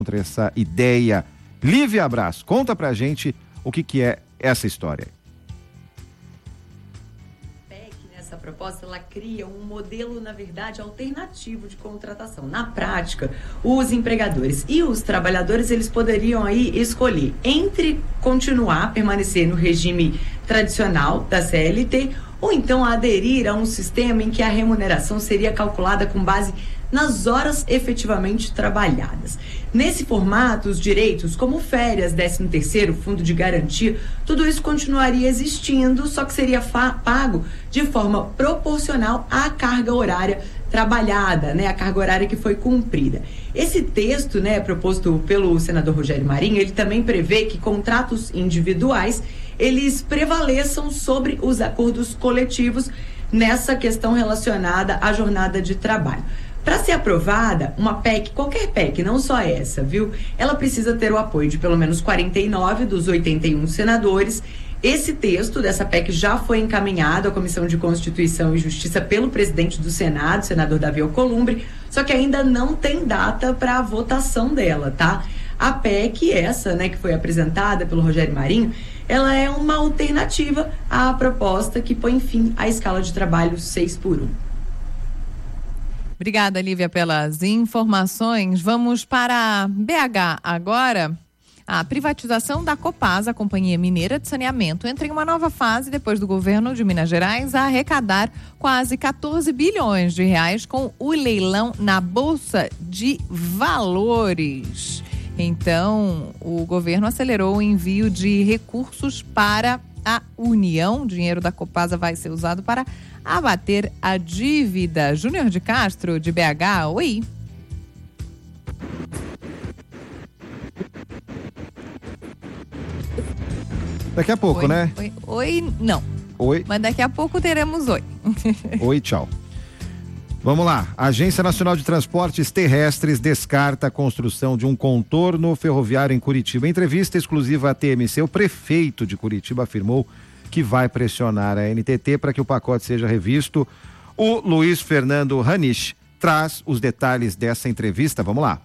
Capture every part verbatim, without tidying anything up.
contra essa ideia. Lívia Brás, conta pra gente o que, que é essa história. Essa proposta, ela cria um modelo, na verdade, alternativo de contratação. Na prática, os empregadores e os trabalhadores, eles poderiam aí escolher entre continuar, permanecer no regime tradicional da C L T ou então aderir a um sistema em que a remuneração seria calculada com base nas horas efetivamente trabalhadas. Nesse formato, os direitos como férias, décimo terceiro, fundo de garantia, tudo isso continuaria existindo, só que seria fa- pago de forma proporcional à carga horária trabalhada, né, a carga horária que foi cumprida. Esse texto, né, proposto pelo senador Rogério Marinho, ele também prevê que contratos individuais, eles prevaleçam sobre os acordos coletivos nessa questão relacionada à jornada de trabalho. Para ser aprovada, uma P E C, qualquer P E C, não só essa, viu? Ela precisa ter o apoio de pelo menos quarenta e nove dos oitenta e um senadores. Esse texto dessa P E C já foi encaminhado à Comissão de Constituição e Justiça pelo presidente do Senado, senador Davi Alcolumbre, só que ainda não tem data para a votação dela, tá? A P E C essa, né, que foi apresentada pelo Rogério Marinho, ela é uma alternativa à proposta que põe fim à escala de trabalho seis por um. Obrigada, Lívia, pelas informações. Vamos para B H agora. A privatização da Copasa, a Companhia Mineira de Saneamento, entra em uma nova fase depois do governo de Minas Gerais a arrecadar quase quatorze bilhões de reais com o leilão na Bolsa de Valores. Então, o governo acelerou o envio de recursos para a União. O dinheiro da Copasa vai ser usado para abater a dívida. Júnior de Castro, de B H, oi. Daqui a pouco, oi, né? Oi, oi, não. Oi. Mas daqui a pouco teremos oi. Oi, tchau. Vamos lá. A Agência Nacional de Transportes Terrestres descarta a construção de um contorno ferroviário em Curitiba. Em entrevista exclusiva à T M C, o prefeito de Curitiba afirmou que vai pressionar a N T T para que o pacote seja revisto. O Luiz Fernando Ranisch traz os detalhes dessa entrevista. Vamos lá.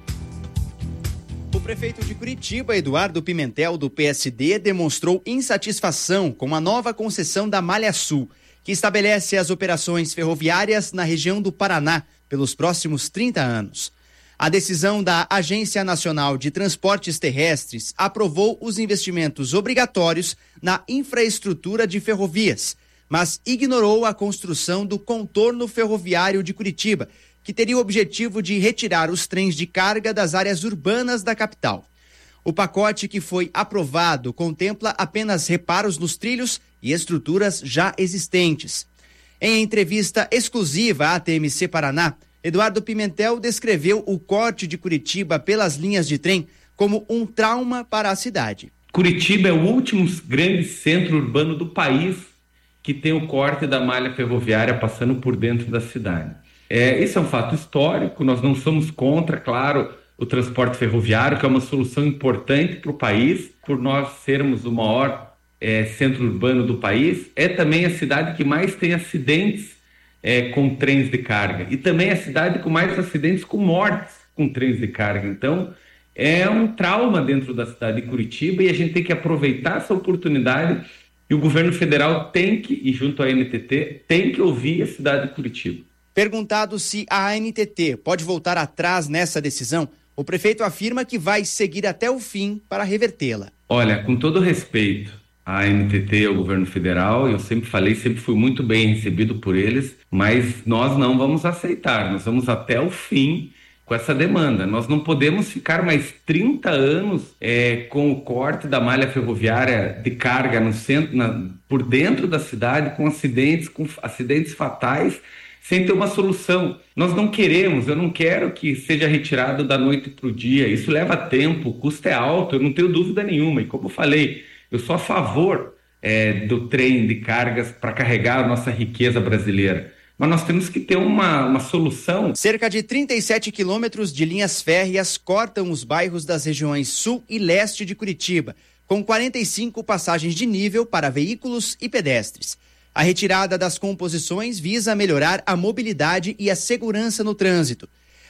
O prefeito de Curitiba, Eduardo Pimentel, do P S D, demonstrou insatisfação com a nova concessão da Malha Sul, que estabelece as operações ferroviárias na região do Paraná pelos próximos trinta anos. A decisão da Agência Nacional de Transportes Terrestres aprovou os investimentos obrigatórios na infraestrutura de ferrovias, mas ignorou a construção do contorno ferroviário de Curitiba, que teria o objetivo de retirar os trens de carga das áreas urbanas da capital. O pacote que foi aprovado contempla apenas reparos nos trilhos e estruturas já existentes. Em entrevista exclusiva à T M C Paraná, Eduardo Pimentel descreveu o corte de Curitiba pelas linhas de trem como um trauma para a cidade. Curitiba é o último grande centro urbano do país que tem o corte da malha ferroviária passando por dentro da cidade. É, esse é um fato histórico, nós não somos contra, claro, o transporte ferroviário, que é uma solução importante para o país, por nós sermos o maior é, centro urbano do país. É também a cidade que mais tem acidentes é, com trens de carga, e também a cidade com mais acidentes com mortes com trens de carga. Então, é um trauma dentro da cidade de Curitiba, e a gente tem que aproveitar essa oportunidade, e o governo federal tem que, e junto à N T T, tem que ouvir a cidade de Curitiba. Perguntado se a N T T pode voltar atrás nessa decisão, o prefeito afirma que vai seguir até o fim para revertê-la. Olha, com todo respeito à N T T, ao governo federal, eu sempre falei, sempre fui muito bem recebido por eles, mas nós não vamos aceitar, nós vamos até o fim com essa demanda. Nós não podemos ficar mais trinta anos é, com o corte da malha ferroviária de carga no centro, na, por dentro da cidade, com acidentes, com acidentes fatais, sem ter uma solução. Nós não queremos, eu não quero que seja retirado da noite para o dia. Isso leva tempo, o custo é alto, eu não tenho dúvida nenhuma. E como eu falei, eu sou a favor é, do trem de cargas para carregar a nossa riqueza brasileira. Mas nós temos que ter uma, uma solução. Cerca de trinta e sete quilômetros de linhas férreas cortam os bairros das regiões sul e leste de Curitiba, com quarenta e cinco passagens de nível para veículos e pedestres. A retirada das composições visa melhorar a mobilidade e a segurança no trânsito.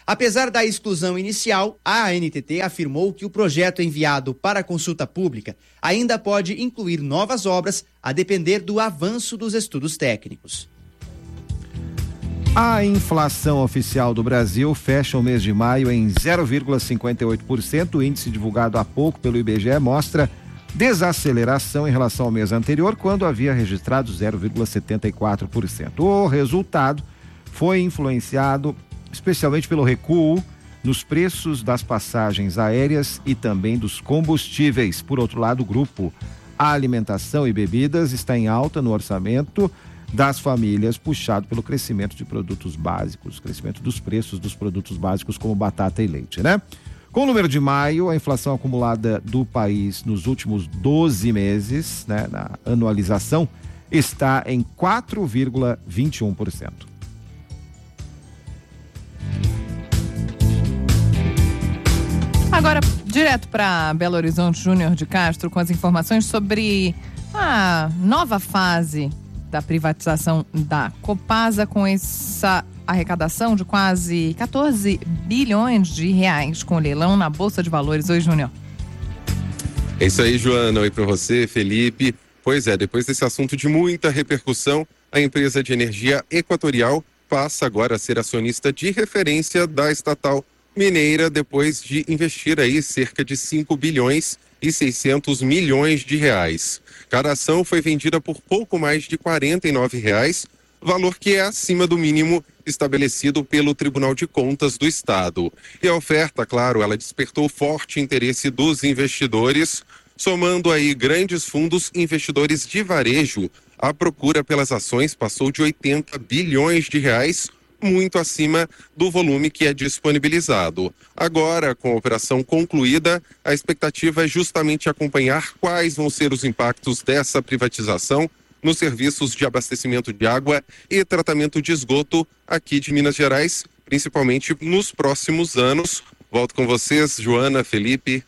Apesar da exclusão inicial, a A N T T afirmou que o projeto enviado para consulta pública ainda pode incluir novas obras, a depender do avanço dos estudos técnicos. A inflação oficial do Brasil fecha o mês de maio em zero vírgula cinquenta e oito por cento. O índice divulgado há pouco pelo I B G E mostra desaceleração em relação ao mês anterior, quando havia registrado zero vírgula setenta e quatro por cento. O resultado foi influenciado especialmente pelo recuo nos preços das passagens aéreas e também dos combustíveis. Por outro lado, o grupo Alimentação e Bebidas está em alta no orçamento das famílias, puxado pelo crescimento de produtos básicos, crescimento dos preços dos produtos básicos como batata e leite, né? Com o número de maio, a inflação acumulada do país nos últimos doze meses, né, na anualização, está em quatro vírgula vinte e um por cento. Agora, direto para Belo Horizonte, Júnior de Castro, com as informações sobre a nova fase da privatização da Copasa, com essa arrecadação de quase quatorze bilhões de reais com o leilão na Bolsa de Valores. Oi, Júnior. É isso aí, Joana. Oi para você, Felipe. Pois é, depois desse assunto de muita repercussão, a empresa de energia Equatorial passa agora a ser acionista de referência da estatal mineira, depois de investir aí cerca de cinco bilhões e seiscentos milhões de reais. Cada ação foi vendida por pouco mais de quarenta e nove reais, valor que é acima do mínimo estabelecido pelo Tribunal de Contas do Estado. E a oferta, claro, ela despertou forte interesse dos investidores, somando aí grandes fundos investidores de varejo. A procura pelas ações passou de oitenta bilhões de reais, muito acima do volume que é disponibilizado. Agora, com a operação concluída, a expectativa é justamente acompanhar quais vão ser os impactos dessa privatização nos serviços de abastecimento de água e tratamento de esgoto aqui de Minas Gerais, principalmente nos próximos anos. Volto com vocês, Joana, Felipe.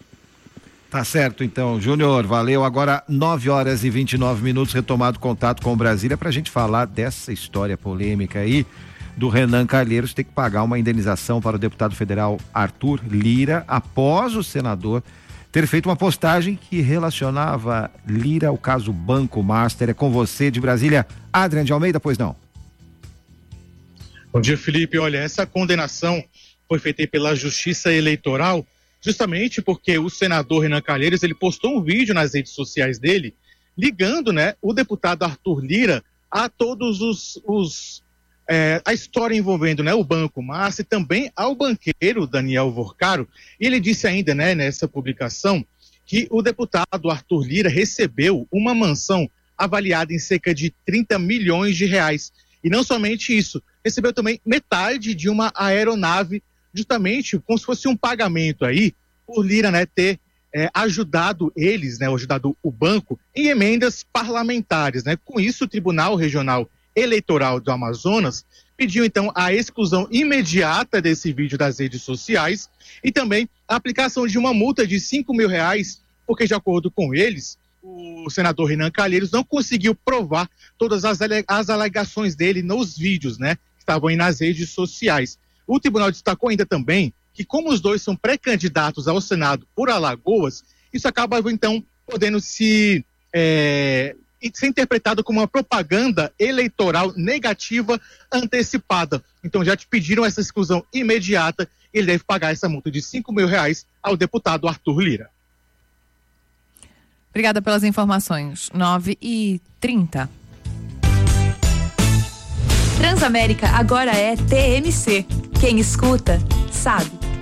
Tá certo, então, Júnior, valeu. Agora, nove horas e vinte e nove minutos, retomado contato com Brasília para a gente falar dessa história polêmica aí do Renan Calheiros ter que pagar uma indenização para o deputado federal Arthur Lira, após o senador ter feito uma postagem que relacionava Lira ao caso Banco Master. É com você de Brasília, Adriano de Almeida, pois não? Bom dia, Felipe. Olha, essa condenação foi feita pela Justiça Eleitoral justamente porque o senador Renan Calheiros, ele postou um vídeo nas redes sociais dele ligando, né, o deputado Arthur Lira a todos os... os É, a história envolvendo, né, o Banco Master e também ao banqueiro Daniel Vorcaro. E ele disse ainda, né, nessa publicação, que o deputado Arthur Lira recebeu uma mansão avaliada em cerca de trinta milhões de reais. E não somente isso, recebeu também metade de uma aeronave, justamente como se fosse um pagamento aí, por Lira, né, ter é, ajudado eles, né, ajudado o banco em emendas parlamentares, né. Com isso, o Tribunal Regional Eleitoral do Amazonas pediu então a exclusão imediata desse vídeo das redes sociais e também a aplicação de uma multa de cinco mil reais, porque de acordo com eles, o senador Renan Calheiros não conseguiu provar todas as, as alegações dele nos vídeos, né, que estavam aí nas redes sociais. O tribunal destacou ainda também que, como os dois são pré-candidatos ao Senado por Alagoas, isso acaba então podendo se é, ser interpretado como uma propaganda eleitoral negativa antecipada. Então já te pediram essa exclusão imediata e ele deve pagar essa multa de cinco mil reais ao deputado Arthur Lira. Obrigada pelas informações. nove e trinta. Transamérica agora é T M C. Quem escuta, sabe.